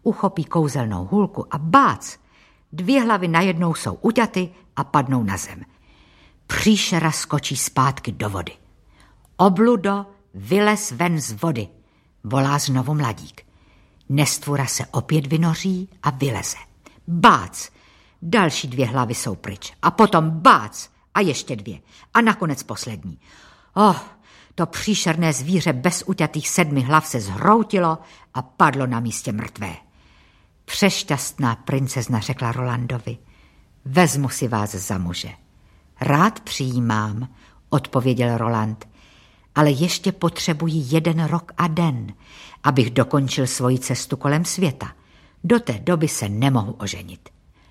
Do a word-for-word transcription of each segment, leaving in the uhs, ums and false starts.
uchopí kouzelnou hůlku a bác, dvě hlavy najednou jsou uťaty a padnou na zem. Příšera skočí zpátky do vody. Obludo, vylez ven z vody, volá znovu mladík. Nestvůra se opět vynoří a vyleze. Bác, další dvě hlavy jsou pryč a potom bác a ještě dvě a nakonec poslední. Oh, to příšerné zvíře bez uťatých sedmi hlav se zhroutilo a padlo na místě mrtvé. Přešťastná princezna řekla Rolandovi, vezmu si vás za muže. Rád přijímám, odpověděl Roland, ale ještě potřebuji jeden rok a den, abych dokončil svoji cestu kolem světa. Do té doby se nemohu oženit.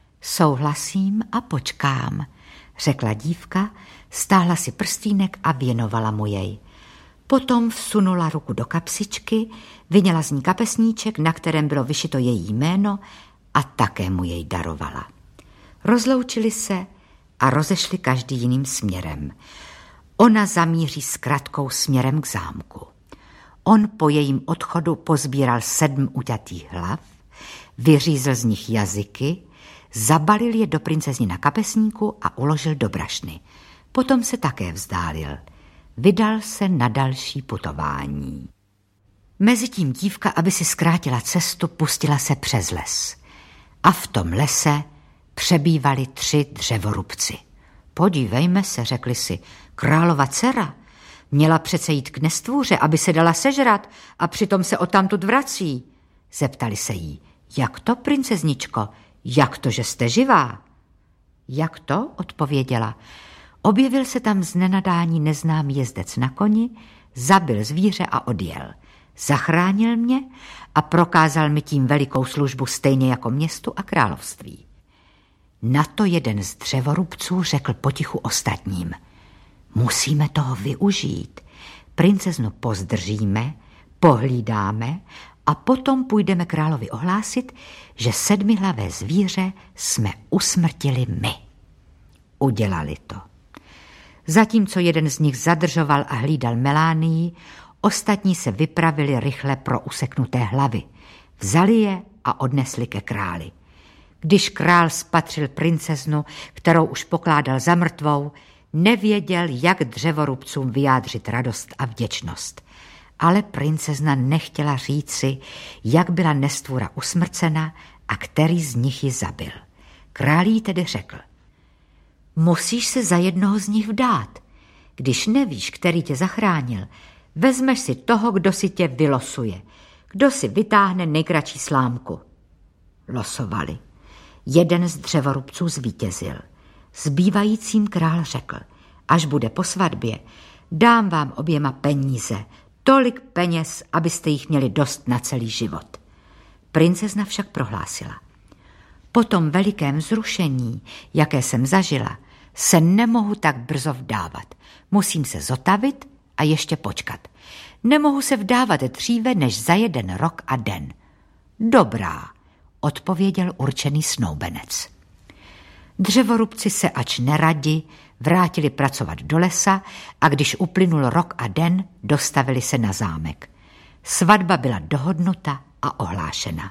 Souhlasím a počkám, řekla dívka, stáhla si prstýnek a věnovala mu jej. Potom vsunula ruku do kapsičky, vyněla z ní kapesníček, na kterém bylo vyšito její jméno a také mu jej darovala. Rozloučili se a rozešli každý jiným směrem. Ona zamíří s kratkou směrem k zámku. On po jejím odchodu pozbíral sedm uťatých hlav, vyřízl z nich jazyky, zabalil je do princeznina kapesníku a uložil do brašny. Potom se také vzdálil. Vydal se na další putování. Mezitím dívka, aby si zkrátila cestu, pustila se přes les. A v tom lese přebývali tři dřevorubci. Podívejme se, řekli si, králova dcera měla přece jít k nestvůře, aby se dala sežrat a přitom se odtamtud vrací. Zeptali se jí, jak to, princezničko, jak to, že jste živá? Jak to, odpověděla. Objevil se tam z nenadání neznámý jezdec na koni, zabil zvíře a odjel. Zachránil mě a prokázal mi tím velikou službu stejně jako městu a království. Na to jeden z dřevorubců řekl potichu ostatním. Musíme toho využít. Princeznu pozdržíme, pohlídáme a potom půjdeme královi ohlásit, že sedmihlavé zvíře jsme usmrtili my. Udělali to. Zatímco jeden z nich zadržoval a hlídal Melánii, ostatní se vypravili rychle pro useknuté hlavy. Vzali je a odnesli ke králi. Když král spatřil princeznu, kterou už pokládal za mrtvou, nevěděl, jak dřevorubcům vyjádřit radost a vděčnost. Ale princezna nechtěla říci, jak byla nestvůra usmrcena a který z nich ji zabil. Král jí tedy řekl, musíš se za jednoho z nich vdát. Když nevíš, který tě zachránil, vezmeš si toho, kdo si tě vylosuje, kdo si vytáhne nejkratší slámku. Losovali. Jeden z dřevorubců zvítězil. Zbývajícím král řekl, až bude po svatbě, dám vám oběma peníze, tolik peněz, abyste jich měli dost na celý život. Princezna však prohlásila, po tom velikém zrušení, jaké jsem zažila, se nemohu tak brzo vdávat. Musím se zotavit a ještě počkat. Nemohu se vdávat dříve, než za jeden rok a den. Dobrá, odpověděl určený snoubenec. Dřevorubci se ač neradi vrátili pracovat do lesa a když uplynul rok a den, dostavili se na zámek. Svatba byla dohodnuta a ohlášena.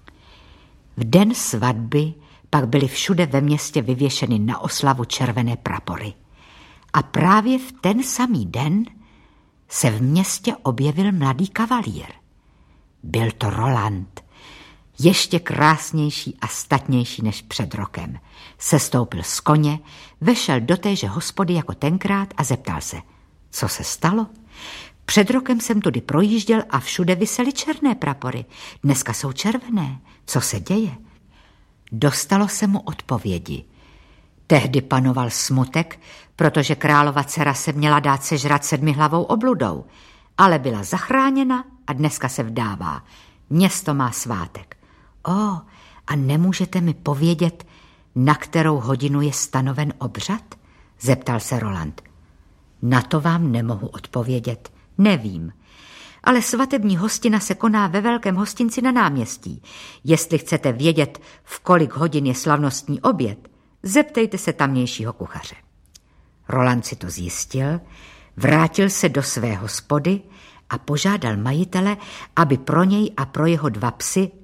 V den svatby pak byly všude ve městě vyvěšeny na oslavu červené prapory. A právě v ten samý den se v městě objevil mladý kavalír. Byl to Roland, ještě krásnější a statnější než před rokem. Sestoupil z koně, vešel do téže hospody jako tenkrát a zeptal se, co se stalo? Před rokem jsem tudy projížděl a všude visely černé prapory. Dneska jsou červené. Co se děje? Dostalo se mu odpovědi. Tehdy panoval smutek, protože králova dcera se měla dát sežrat sedmihlavou obludou, ale byla zachráněna a dneska se vdává. Město má svátek. O, a nemůžete mi povědět, na kterou hodinu je stanoven obřad? Zeptal se Roland. Na to vám nemohu odpovědět. Nevím. Ale svatební hostina se koná ve velkém hostinci na náměstí. Jestli chcete vědět, v kolik hodin je slavnostní oběd, zeptejte se tamnějšího kuchaře. Roland si to zjistil, vrátil se do své hospody a požádal majitele, aby pro něj a pro jeho dva psy